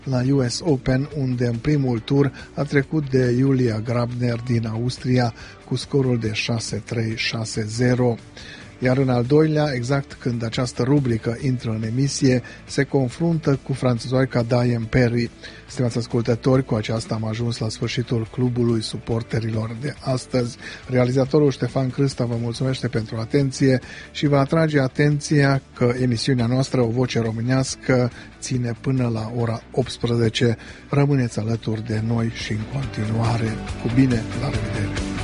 la US Open, unde în primul tur a trecut de Julia Grabner din Austria cu scorul de 6-3-6-0. Iar în al doilea, exact când această rubrică intră în emisie, se confruntă cu franțuzoica Diane Perry. Stimați ascultători, cu aceasta am ajuns la sfârșitul clubului suporterilor de astăzi. Realizatorul Ștefan Crâsta vă mulțumește pentru atenție și vă atrage atenția că emisiunea noastră, O Voce Românească, ține până la ora 18. Rămâneți alături de noi și în continuare. Cu bine, la revedere!